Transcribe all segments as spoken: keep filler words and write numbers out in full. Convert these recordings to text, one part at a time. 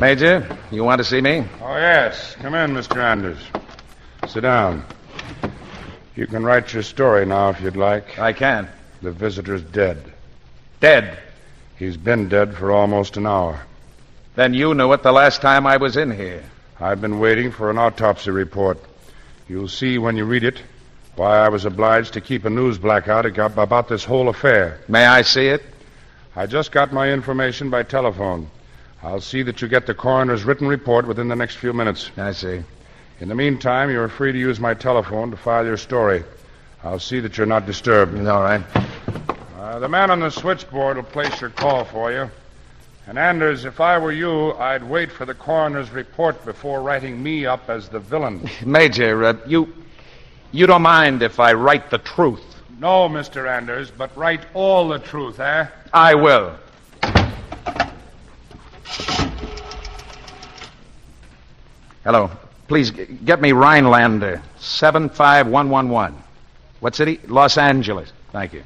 Major, you want to see me? Oh, yes. Come in, Mister Anders. Sit down. You can write your story now if you'd like. I can. The visitor's dead. Dead? He's been dead for almost an hour. Then you knew it the last time I was in here. I've been waiting for an autopsy report. You'll see when you read it why I was obliged to keep a news blackout about this whole affair. May I see it? I just got my information by telephone. I'll see that you get the coroner's written report within the next few minutes. I see. In the meantime, you're free to use my telephone to file your story. I'll see that you're not disturbed. All right. Uh, the man on the switchboard will place your call for you. And, Anders, if I were you, I'd wait for the coroner's report before writing me up as the villain. Major, uh, you... you don't mind if I write the truth? No, Mister Anders, but write all the truth, eh? I will. Hello. Please, g- get me Rhinelander, seven five one one one. What city? Los Angeles. Thank you.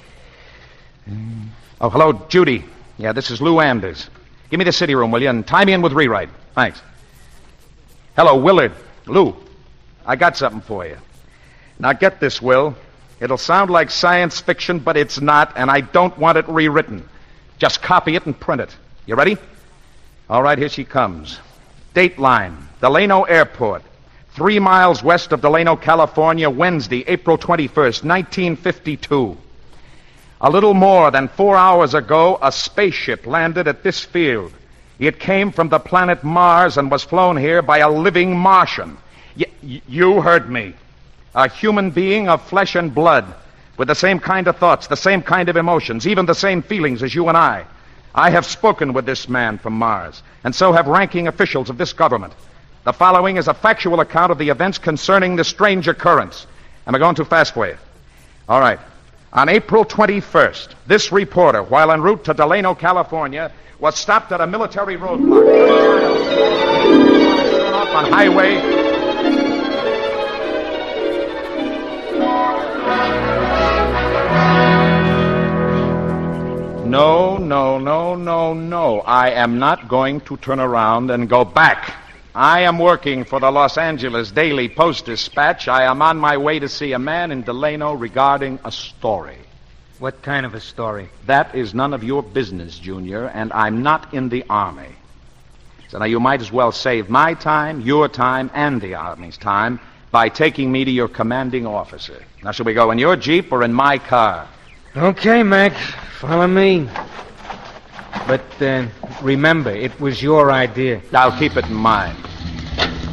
Oh, hello, Judy. Yeah, this is Lou Anders. Give me the city room, will you, and tie me in with rewrite. Thanks. Hello, Willard. Lou, I got something for you. Now, get this, Will. It'll sound like science fiction, but it's not, and I don't want it rewritten. Just copy it and print it. You ready? All right, here she comes. Dateline, Delano Airport, three miles west of Delano, California, Wednesday, April twenty-first, nineteen fifty-two. A little more than four hours ago, a spaceship landed at this field. It came from the planet Mars and was flown here by a living Martian. Y- y- you heard me. A human being of flesh and blood, with the same kind of thoughts, the same kind of emotions, even the same feelings as you and I. I have spoken with this man from Mars, and so have ranking officials of this government. The following is a factual account of the events concerning this strange occurrence. Am I going too fast for you? All right. On April twenty-first, this reporter, while en route to Delano, California, was stopped at a military roadblock. On highway... No, no, no, no, no. I am not going to turn around and go back. I am working for the Los Angeles Daily Post-Dispatch. I am on my way to see a man in Delano regarding a story. What kind of a story? That is none of your business, Junior, and I'm not in the Army. So now you might as well save my time, your time, and the Army's time by taking me to your commanding officer. Now, shall we go in your Jeep or in my car? Okay, Mac. Follow me. But uh, remember, it was your idea. I'll keep it in mind.